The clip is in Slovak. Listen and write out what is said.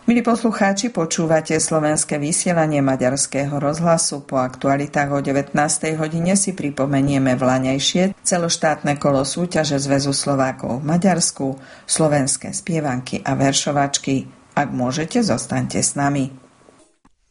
Milí poslucháči, počúvate slovenské vysielanie Maďarského rozhlasu. Po aktualitách o 19. hodine si pripomenieme vlaňajšie celoštátne kolo súťaže Zväzu Slovákov v Maďarsku, slovenské spievanky a veršovačky. Ak môžete, zostaňte s nami.